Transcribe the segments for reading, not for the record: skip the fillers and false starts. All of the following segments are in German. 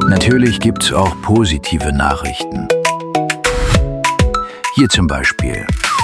Natürlich gibt's auch positive Nachrichten. Hier zum Beispiel.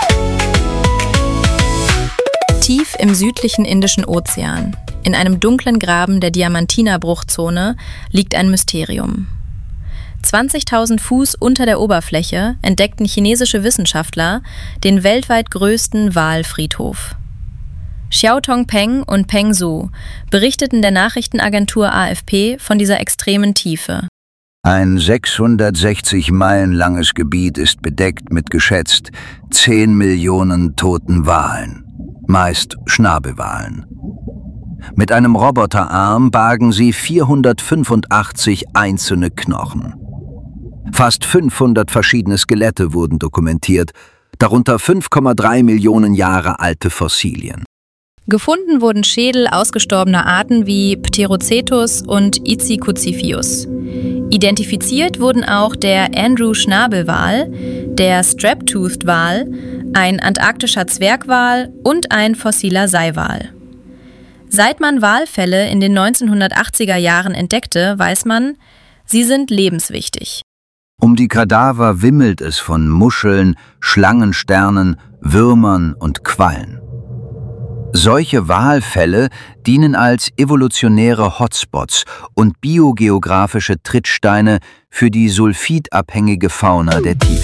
Tief im südlichen Indischen Ozean, in einem dunklen Graben der Diamantina-Bruchzone, liegt ein Mysterium. 20.000 Fuß unter der Oberfläche entdeckten chinesische Wissenschaftler den weltweit größten Walfriedhof. Xiao Tongpeng und Peng Su berichteten der Nachrichtenagentur AFP von dieser extremen Tiefe. Ein 660 Meilen langes Gebiet ist bedeckt mit geschätzt 10 Millionen toten Walen, meist Schnabelwalen. Mit einem Roboterarm bargen sie 485 einzelne Knochen. Fast 500 verschiedene Skelette wurden dokumentiert, darunter 5,3 Millionen Jahre alte Fossilien. Gefunden wurden Schädel ausgestorbener Arten wie Pterocetus und Ichthyosius. Identifiziert wurden auch der Andrew-Schnabelwal, der Strap-Toothed-Wal, ein antarktischer Zwergwal und ein fossiler Seiwal. Seit man Walfälle in den 1980er Jahren entdeckte, weiß man, sie sind lebenswichtig. Um die Kadaver wimmelt es von Muscheln, Schlangensternen, Würmern und Quallen. Solche Walfälle dienen als evolutionäre Hotspots und biogeografische Trittsteine für die sulfidabhängige Fauna der Tiefsee.